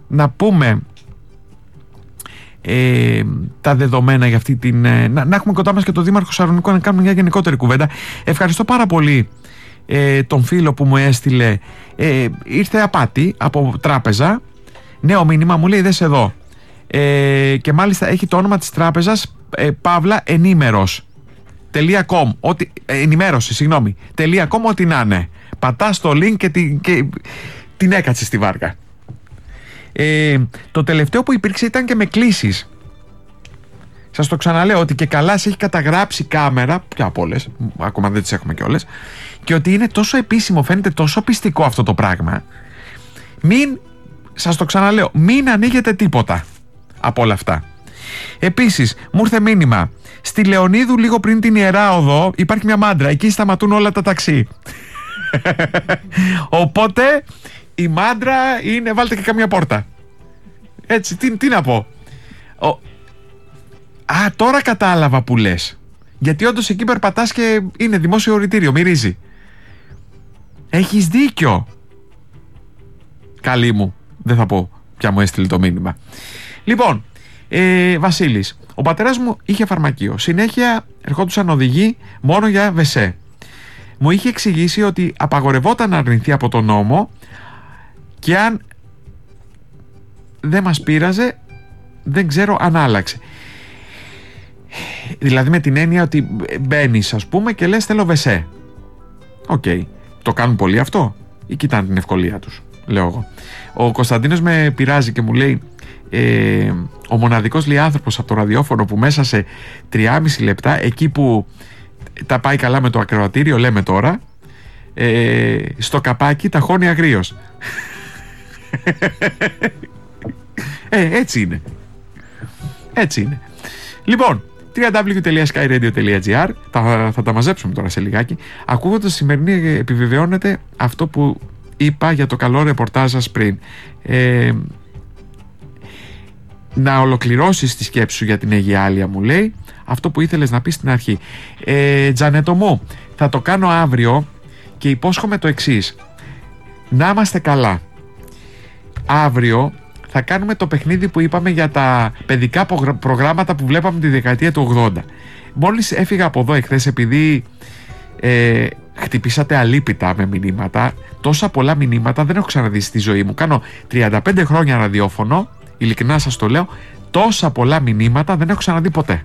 να πούμε τα δεδομένα για αυτή την... να έχουμε κοντά μας και τον Δήμαρχο Σαρονικού να κάνουμε μια γενικότερη κουβέντα. Ευχαριστώ πάρα πολύ τον φίλο που μου έστειλε. Ήρθε απάτη από τράπεζα, νέο μήνυμα, μου λέει δες εδώ, και μάλιστα έχει το όνομα της τράπεζας Παύλα ενήμερος.com, .com, ό,τι να είναι. Πατάς το link και την έκατσε στη βάρκα. Το τελευταίο που υπήρξε ήταν και με κλήσεις. Σας το ξαναλέω ότι και καλά σε έχει καταγράψει κάμερα, πια από όλες, ακόμα δεν τις έχουμε κιόλας, και ότι είναι τόσο επίσημο, φαίνεται τόσο πιστικό αυτό το πράγμα. Σας το ξαναλέω, μην ανοίγετε τίποτα από όλα αυτά. Επίσης, μου ήρθε μήνυμα, στη Λεωνίδου λίγο πριν την Ιερά Οδό υπάρχει μια μάντρα, εκεί σταματούν όλα τα ταξί. Οπότε η μάντρα είναι, βάλτε και καμία πόρτα. Έτσι, τι να πω. Τώρα κατάλαβα που λες. Γιατί όντως εκεί περπατάς και είναι δημόσιο οριτήριο, μυρίζει. Έχεις δίκιο. Καλή μου, δεν θα πω ποια μου έστειλε το μήνυμα. Λοιπόν, Βασίλης, ο πατέρας μου είχε φαρμακείο. Συνέχεια ερχόντουσαν οδηγοί μόνο για βεσέ. Μου είχε εξηγήσει ότι απαγορευόταν να αρνηθεί από τον νόμο και αν δεν μας πείραζε, δεν ξέρω αν άλλαξε. Δηλαδή με την έννοια ότι μπαίνεις, ας πούμε, και λες θέλω βεσέ. Οκ. Το κάνουν πολλοί αυτό ή κοιτάνε την ευκολία τους, λέω εγώ. Ο Κωνσταντίνος με πειράζει και μου λέει, ο μοναδικός άνθρωπος από το ραδιόφωνο που μέσα σε 3,5 λεπτά, εκεί που τα πάει καλά με το ακροατήριο, λέμε τώρα, στο καπάκι τα χώνει αγρίως. Έτσι είναι. Έτσι είναι. Λοιπόν, www.skyradio.gr, θα τα μαζέψουμε τώρα σε λιγάκι. Ακούγοντας σημερινή, επιβεβαιώνεται αυτό που είπα για το καλό ρεπορτάζ σας πριν. Να ολοκληρώσεις τη σκέψη σου για την Αιγιάλεια, μου λέει, αυτό που ήθελες να πεις στην αρχή. Τζανέτο μου, θα το κάνω αύριο και υπόσχομαι το εξής. Να είμαστε καλά. Αύριο θα κάνουμε το παιχνίδι που είπαμε για τα παιδικά προγράμματα που βλέπαμε τη δεκαετία του 80. Μόλις έφυγα από εδώ εχθές, επειδή χτυπήσατε αλίπητα με μηνύματα, τόσα πολλά μηνύματα δεν έχω ξαναδεί στη ζωή μου. Κάνω 35 χρόνια ραδιόφωνο, ειλικρινά σας το λέω, τόσα πολλά μηνύματα δεν έχω ξαναδεί ποτέ.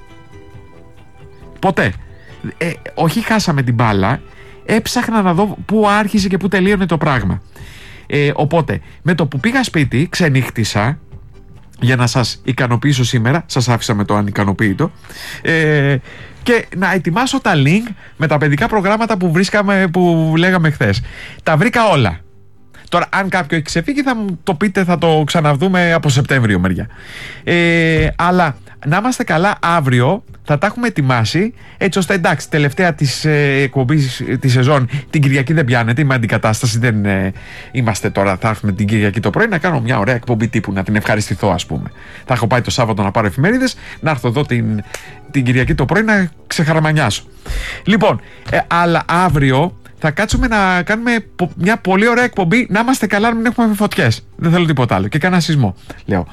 Ποτέ. Όχι χάσαμε την μπάλα, έψαχνα να δω πού άρχισε και πού τελείωνε το πράγμα. Οπότε με το που πήγα σπίτι ξενύχτησα για να σας ικανοποιήσω σήμερα, σας άφησα με το ανικανοποίητο, και να ετοιμάσω τα link με τα παιδικά προγράμματα που λέγαμε χθες. Τα βρήκα όλα. Τώρα αν κάποιο έχει ξεφύγει θα μου το πείτε, θα το ξαναδούμε από Σεπτέμβριο μεριά. Αλλά να είμαστε καλά, αύριο θα τα έχουμε ετοιμάσει έτσι ώστε, εντάξει, τελευταία της εκπομπής τη σεζόν την Κυριακή δεν πιάνεται, είμαι αντικατάσταση, δεν είμαστε τώρα, θα έρθουμε την Κυριακή το πρωί να κάνω μια ωραία εκπομπή τύπου, να την ευχαριστηθώ, ας πούμε. Θα έχω πάει το Σάββατο να πάρω εφημερίδες, να έρθω εδώ την Κυριακή το πρωί να ξεχαραμανιάσω. Λοιπόν, αλλά αύριο θα κάτσουμε να κάνουμε μια πολύ ωραία εκπομπή, να είμαστε καλά, να μην έχουμε φωτιές. Δεν θέλω τίποτα άλλο. Και κανένα σεισμό, λέω.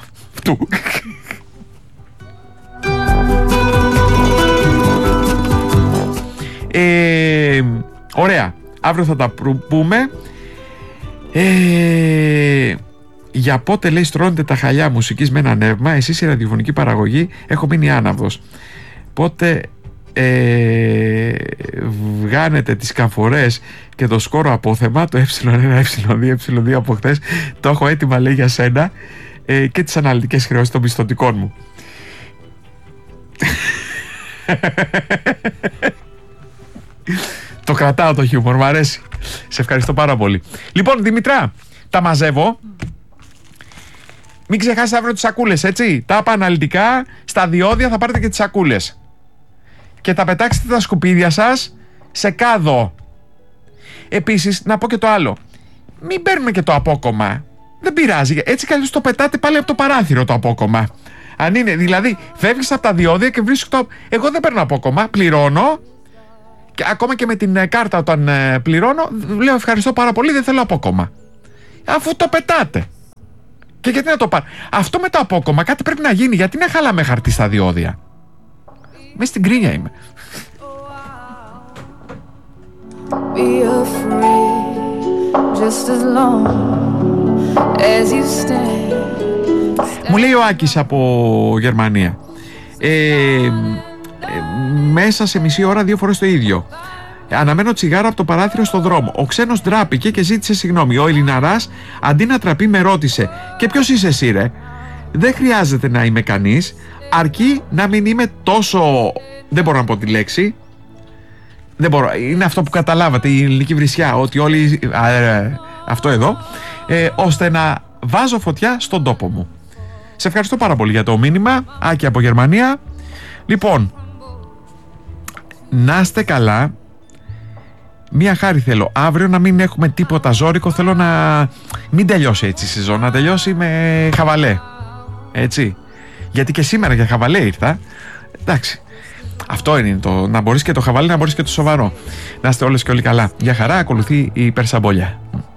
Ωραία. Αύριο θα τα πούμε. Για πότε, λέει, στρώνετε τα χαλιά μουσικής με ένα νεύμα? Εσείς η ραδιοφωνική παραγωγή, έχω μείνει άναυδος. Πότε βγάνετε τις καμφορές και το σκόρο απόθεμα, το ε1, ε2, ε2 από χθες, το έχω έτοιμα, λέει, για σένα, και τις αναλυτικές χρεώσεις των πιστωτικών μου. Το κρατάω το χιούμορ, μου αρέσει. Σε ευχαριστώ πάρα πολύ. Λοιπόν, Δημητρά, τα μαζεύω. Μην ξεχάσετε αύριο τις σακούλες, έτσι. Τα είπα αναλυτικά. Στα διόδια θα πάρετε και τις σακούλες. Και θα πετάξετε τα σκουπίδια σας σε κάδο. Επίσης, να πω και το άλλο. Μην παίρνουμε και το απόκομμα. Δεν πειράζει. Έτσι κι αλλιώς το πετάτε πάλι από το παράθυρο το απόκομμα. Αν είναι, δηλαδή, φεύγεις από τα διόδια και βρίσκεις το. Εγώ δεν παίρνω απόκομμα. Πληρώνω. Και ακόμα και με την κάρτα όταν πληρώνω, λέω ευχαριστώ πάρα πολύ, δεν θέλω απόκομμα. Αφού το πετάτε. Και γιατί να το πάρω? Αυτό με το απόκομμα κάτι πρέπει να γίνει. Γιατί να χαλάμε χαρτί στα διόδια? Μες στην κρίνια είμαι. Be afraid, just as long as you stand. Μου λέει ο Άκης από Γερμανία, μέσα σε μισή ώρα 2 φορές το ίδιο. Αναμένω τσιγάρο από το παράθυρο στο δρόμο. Ο ξένος ντράπηκε και ζήτησε συγγνώμη. Ο Ελληναράς αντί να τραπεί με ρώτησε, και ποιος είσαι εσύ ρε? Δεν χρειάζεται να είμαι κανείς, αρκεί να μην είμαι τόσο, δεν μπορώ να πω τη λέξη, δεν μπορώ, είναι αυτό που καταλάβατε, η ελληνική βρισιά, ότι όλοι αυτό εδώ, ώστε να βάζω φωτιά στον τόπο μου. Σε ευχαριστώ πάρα πολύ για το μήνυμα, Άκη από Γερμανία. Λοιπόν, να είστε καλά. Μία χάρη θέλω, αύριο να μην έχουμε τίποτα ζώρικο. Θέλω να μην τελειώσει έτσι η σεζόν, να τελειώσει με χαβαλέ. Έτσι. Γιατί και σήμερα για χαβαλέ ήρθα. Εντάξει. Αυτό είναι το, να μπορείς και το χαβαλέ, να μπορείς και το σοβαρό. Να είστε όλες και όλοι καλά. Για χαρά, ακολουθεί η Περσαμπόλια.